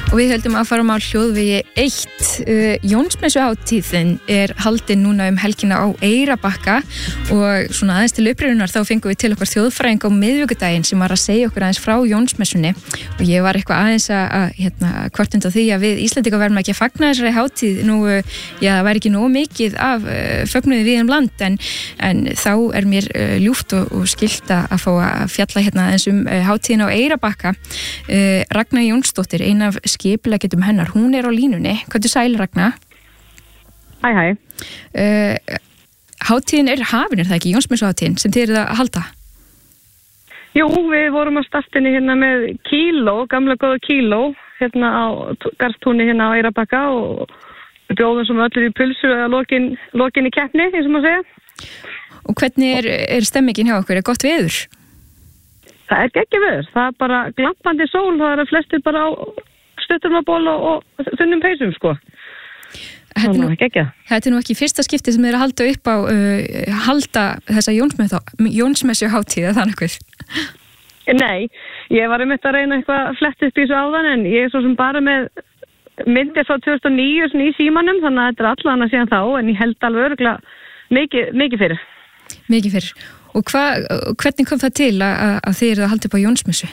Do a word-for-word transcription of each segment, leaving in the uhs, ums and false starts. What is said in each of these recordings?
Og við höldum að fara á hljóðvegi eitt. Uh, Jónsmessuhátíðin er haldin núna um helgina á Eyrarbakka og svona aðeins til upprýðunar þá fengum við til okkar þjóðfræðing á miðvikudaginn sem var að segja okkur aðeins frá Jónsmessunni og ég var eitthvað aðeins að hérna, hvort undan því að við Íslendingar verðum ekki að fagna þessari hátíð nú, já, það væri ekki nóg mikið af uh, fögnuði við um land en, en þá er mér uh, ljúft og, og skylt að fá að fjalla hérna aðeins um uh, hátíðin á Eyrarbakka. uh, Ragna Jónsdóttir, ein af skipuleggjetum hennar, hún er á línunni. Hvað er sæl, Ragna? Hæ, hæ. Uh, hátíðin er hafin, er það ekki? Jónsmessuhátíðin sem þið eruð að halda? Jú, við vorum á startinni hérna með kíló, gamla góða kíló, hérna á Garðstúni hérna á Eyrarbakka og við bjóðum sem öllir í pulsu að lokin, lokin í keppni, eins og maður segja. Og hvernig er, er stemmingin hjá okkur? Er gott veður? Það er geggjað veður. Það er bara glampandi sól, það er að flestir bara á stuttarmaból og, og þunnum peysum, sko. Þetta er, nú, þetta er nú ekki fyrsta skipti sem þið er að halda upp á uh, halda þessa Jónsmessuhátíð þannig hvað? Nei, ég var um þetta að reyna eitthvað flett upp í þessu áðan en ég er svo sem bara með myndir frá tvö þúsund og níu í símanum þannig að þetta er allan að síðan þá en ég held alveg örgulega mikið, mikið fyrir. Mikið fyrir. Og hva, hvernig kom það til að, að þið eru að halda upp á Jónsmessu?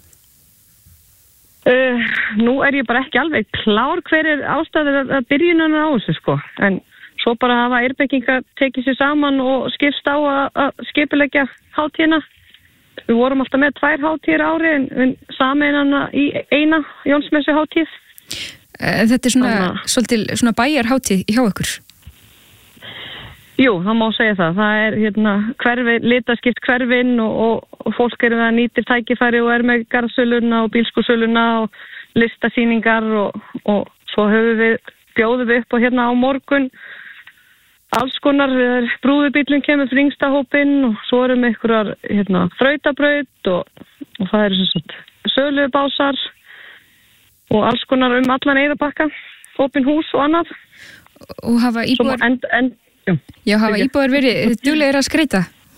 Uh, nú er ég bara ekki alveg klár hver er ástæður að, að byrjunan á þessu sko en svo bara hafa Eyrbyggingjar tekið sér saman og skipst á að, að skipuleggja hátíðina. Við vorum alltaf með tvær hátíðir ári en, en sameinana í eina Jónsmessuhátíð. Þetta er svona, svolítil, svona bæjarhátíð hjá ykkur? Jú, það má segja það. Það er hérna hverfin, litaskipt hverfin og, og, og fólk eru það nýtir tækifæri og er með garðsöluna og bílskúrsöluna og listasýningar og, og svo höfum við, bjóðum við upp og hérna á morgun alls konar, brúðubílinn kemur fyrir yngsta hópinn og svo erum við einhverjar hérna þrautabraut og, og það eru svona sölubásar og alls konar um allan Eyrarbakka, opin hús og annað. Og hafa íbúar... En, en, já, já, hafa íbúar verið duglegir að skreita?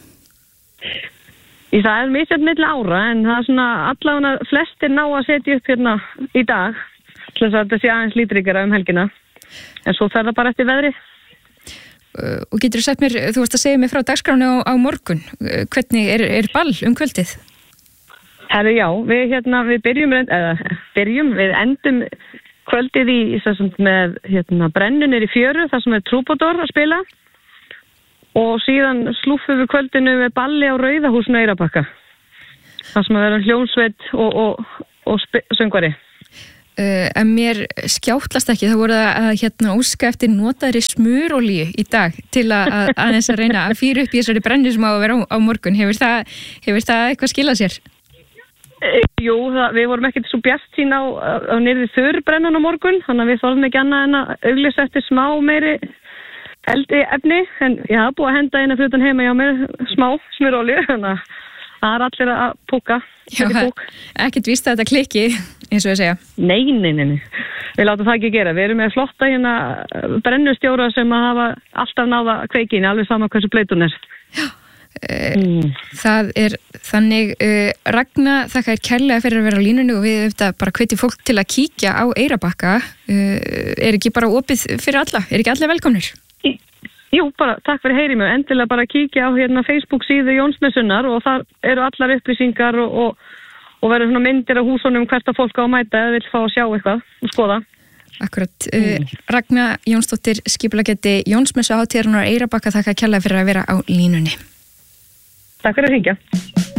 Í það er misjafnt milli ára en það er svona allavega flestir ná að setja upp hérna í dag til þess að þetta sé aðeins lítrikara um helgina en svo fer það bara eftir veðri. Og getur þú sagt mér, þú varst að segja mér frá dagskránu á, á morgun, hvernig er, er ball um kvöldið? Herru, já, við hérna, við byrjum, eða byrjum, við endum kvöldið í, svona, með hérna brennunir í fjöru, þar sem er Trúbador að spila og síðan slúffum við kvöldinu með balli á Rauðahúsinu Eyrarbakka, þar sem að vera hljómsveit og, og, og söngvari. Uh, en mér skjáttlast ekki, það voru að hérna óska eftir notaðri smurolíu í dag til að, að aðeins að reyna að fýra upp í þessari brennu sem á að vera á, á morgun. Hefur það, hefur það eitthvað skilað sér? E, jú, það, við vorum ekkert svo bjart sín á, á nýrði þurrbrennan á morgun, þannig að við þorðum ekki annað en að auglýsa eftir smá meiri eldi efni, en ég hafa búið að henda eina frutan heima hjá mér smá smurolíu, þannig að það er allir að púka. Já, ekkert víst að þetta klikki, eins og ég segja. Nei, nei, nei, við látum það ekki gera. Við erum með flotta hérna brennustjóra sem að hafa alltaf náða kveikinni, alveg sama hversu bleitun er. Já, mm. Það er þannig, uh, Ragna, þakka þér kærlega fyrir að vera á línunni og við auðvitað bara hvetjum fólk til að kíkja á Eyrarbakka. Uh, er ekki bara opið fyrir alla? Er ekki allir velkomnir? Jú, bara takk fyrir heyri mig. Endilega bara kíkja á hérna Facebook síðu Jónsmessunnar og þar eru allar upplýsingar og, og, og verður svona myndir af húsunum hvert að fólk á að mæta eða vil fá að sjá eitthvað og skoða. Akkurat. Mm. Uh, Ragna Jónsdóttir, skipuleggjandi Jónsmessuhátíðarinnar á Eyrarbakka, þakka kærlega fyrir að vera á línunni. Takk fyrir að hringja.